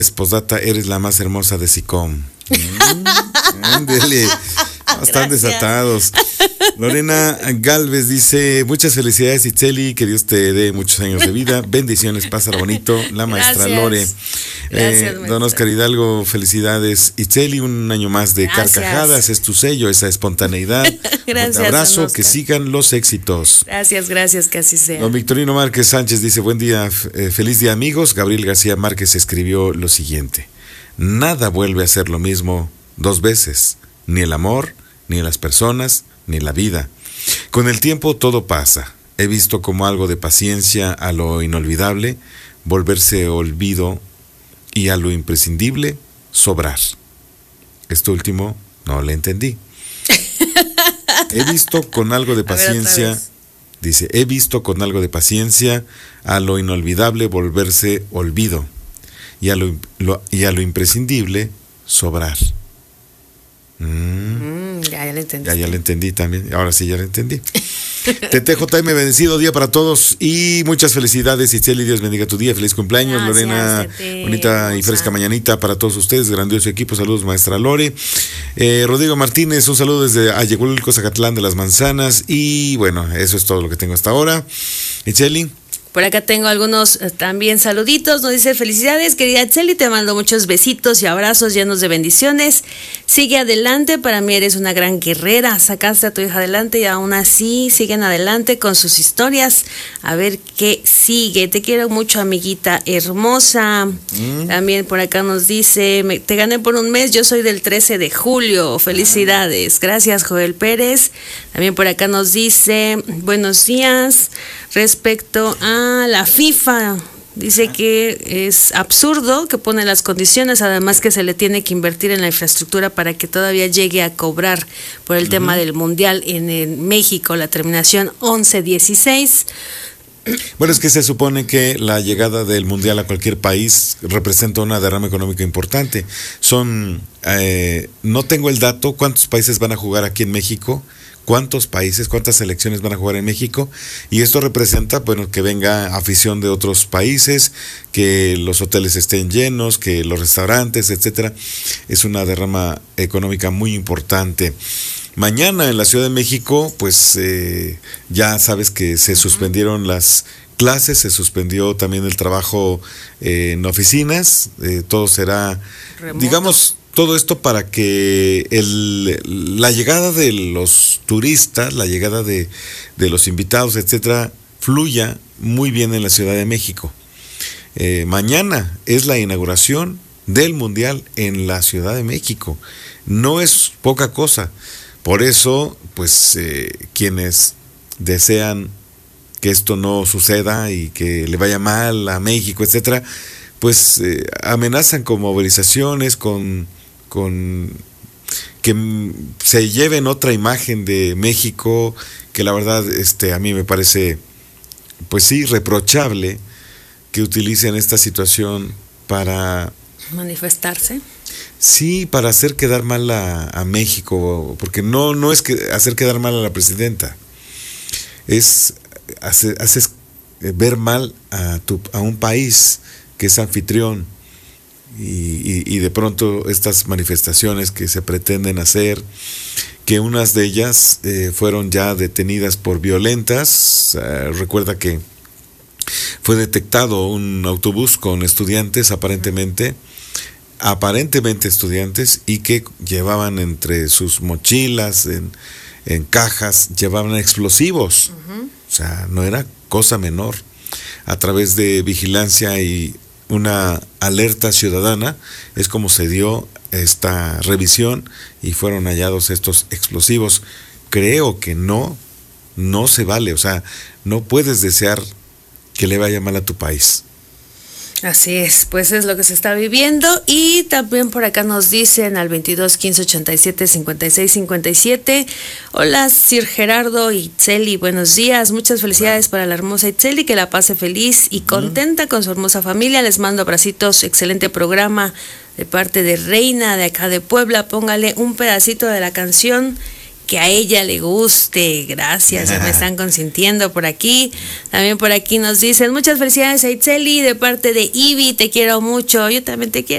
Posdata, eres la más hermosa de SICOM. Ándele, están desatados. Lorena Galvez dice: muchas felicidades, Itzeli, que Dios te dé muchos años de vida. Bendiciones, pásalo bonito. La maestra Lore. Gracias, don Oscar Hidalgo, felicidades, Itzeli, un año más de carcajadas, es tu sello, esa espontaneidad. Gracias, un abrazo, don que Oscar. sigan los éxitos. Gracias, que así sea. Don Victorino Márquez Sánchez dice: buen día, feliz día, amigos. Gabriel García Márquez escribió lo siguiente: nada vuelve a ser lo mismo dos veces, ni el amor, ni las personas, ni la vida. Con el tiempo todo pasa. He visto como algo de paciencia a lo inolvidable volverse olvido y a lo imprescindible sobrar. Esto último no le entendí. He visto con algo de paciencia, dice, he visto con algo de paciencia a lo inolvidable volverse olvido y a lo imprescindible sobrar. Ya le entendí. Ya le entendí también. Ahora sí, ya le entendí. TTJM, bendecido día para todos y muchas felicidades, Itzeli. Dios bendiga tu día. Feliz cumpleaños, Gracias, Lorena. Tete. Bonita y fresca mañanita para todos ustedes. Grandioso equipo. Saludos, maestra Lore. Rodrigo Martínez, un saludo desde Ayegulco, Zacatlán de las Manzanas. Y bueno, eso es todo lo que tengo hasta ahora. Itzeli. Por acá tengo algunos también saluditos. Nos dice: felicidades, querida Itzeli, te mando muchos besitos y abrazos llenos de bendiciones. Sigue adelante, para mí eres una gran guerrera. Sacaste a tu hija adelante y aún así siguen adelante con sus historias. A ver qué sigue. Te quiero mucho, amiguita hermosa. También por acá nos dice: te gané por un mes, yo soy del 13 de julio. Felicidades. Gracias, Joel Pérez. También por acá nos dice: buenos días. Respecto a la FIFA, dice que es absurdo que pone las condiciones, además que se le tiene que invertir en la infraestructura para que todavía llegue a cobrar por el tema del Mundial en México, la terminación 11-16. Bueno, es que se supone que la llegada del Mundial a cualquier país representa una derrama económica importante. No tengo el dato, ¿cuántos países van a jugar aquí en México? ¿Cuántos países, cuántas selecciones van a jugar en México? Y esto representa, bueno, que venga afición de otros países, que los hoteles estén llenos, que los restaurantes, etcétera. Es una derrama económica muy importante. Mañana en la Ciudad de México, pues ya sabes que se suspendieron las clases, se suspendió también el trabajo en oficinas, todo será, remoto. Digamos, todo esto para que la llegada de los turistas, la llegada de los invitados, etcétera, fluya muy bien en la Ciudad de México. Mañana es la inauguración del Mundial en la Ciudad de México. No es poca cosa. Por eso, pues, quienes desean que esto no suceda y que le vaya mal a México, etcétera, pues amenazan con movilizaciones, con que se lleven otra imagen de México, que la verdad a mí me parece, pues sí, reprochable que utilicen esta situación para manifestarse. Sí, para hacer quedar mal a México, porque no es que hacer quedar mal a la presidenta, es haces ver mal a un país que es anfitrión. Y de pronto estas manifestaciones que se pretenden hacer, que unas de ellas fueron ya detenidas por violentas. Recuerda que fue detectado un autobús con estudiantes, aparentemente estudiantes, y que llevaban entre sus mochilas, en cajas, llevaban explosivos. O sea, no era cosa menor. A través de vigilancia y una alerta ciudadana es como se dio esta revisión y fueron hallados estos explosivos. Creo que no se vale, o sea, no puedes desear que le vaya mal a tu país. Así es, pues es lo que se está viviendo. Y también por acá nos dicen al 22 15 87 56 57: hola, Sir Gerardo y Itzeli, buenos días, muchas felicidades para la hermosa Itzeli, que la pase feliz y contenta con su hermosa familia. Les mando abracitos, excelente programa de parte de Reina de acá de Puebla. Póngale un pedacito de la canción que a ella le guste. Gracias, ya me están consintiendo por aquí. También por aquí nos dicen: muchas felicidades a Itzeli de parte de Ivy, te quiero mucho. Yo también te quiero.